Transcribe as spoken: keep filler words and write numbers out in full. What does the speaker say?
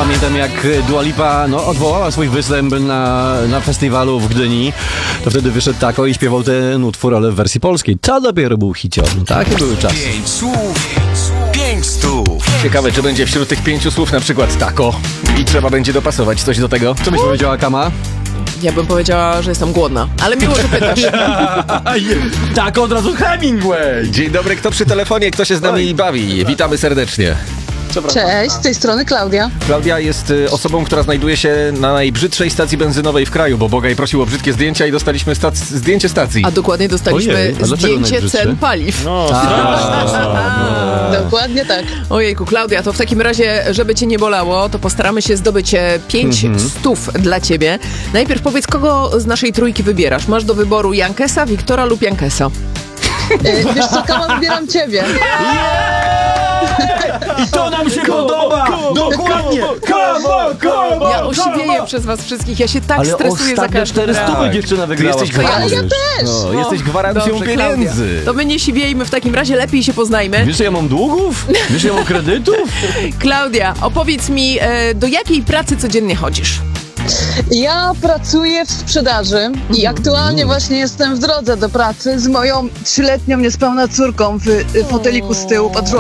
pamiętam jak Dua Lipa no, odwołała swój występ na, na festiwalu w Gdyni. To wtedy wyszedł Tako i śpiewał ten utwór, ale w wersji polskiej. To dopiero był hicior. Takie były czasy. Pięć słów, pięć stów. Ciekawe, czy będzie wśród tych pięciu słów na przykład tako i trzeba będzie dopasować coś do tego. Co byś powiedziała, Kama? Ja bym powiedziała, że jestem głodna, ale miło, że pytasz. Tak, od razu Hemingway! Dzień dobry, kto przy telefonie, kto się z nami Oj. bawi? Witamy serdecznie. Cześć, z tej strony Klaudia. Klaudia jest y, osobą, która znajduje się na najbrzydszej stacji benzynowej w kraju, bo Bogaj prosił o brzydkie zdjęcia i dostaliśmy stac- zdjęcie stacji. A dokładnie dostaliśmy Ojej, a dlaczego zdjęcie najbrzydsze? cen paliw. No, Dokładnie tak. Ojejku, Klaudia, to w takim razie, żeby cię nie bolało, to postaramy się zdobyć e, pięć Mhm. stów dla ciebie. Najpierw powiedz, kogo z naszej trójki wybierasz? Masz do wyboru Jankesa, Wiktora lub Jankesa. E, wiesz co, Kama, wybieram ciebie. I to nam się podoba! Dokładnie! Kama, kama, Ja osiwieję przez was wszystkich, ja się tak Ale stresuję za ostatnie każdym cztery stówy razem. dziewczyna wygrała. jesteś w gwarantem. końcu. Ale ja też. no, jesteś gwarancją Dobrze, pieniędzy. Klaudia. To my nie siwiejmy w takim razie, lepiej się poznajmy. Wiesz, że ja mam długów? Wiesz, że ja mam kredytów? Klaudia, opowiedz mi, e, do jakiej pracy codziennie chodzisz? Ja pracuję w sprzedaży i aktualnie właśnie jestem w drodze do pracy z moją trzyletnią niespełna córką w y, foteliku z tyłu. Patrzyła